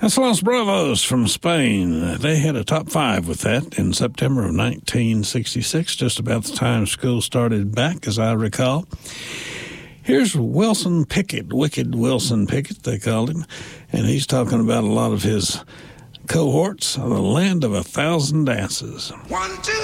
That's Los Bravos from Spain. They had a top 5 with that in September of 1966, just about the time school started back, as I recall. Here's Wilson Pickett, Wicked Wilson Pickett, they called him, and he's talking about a lot of his cohorts of the Land of 1,000 Dances. 1, 2,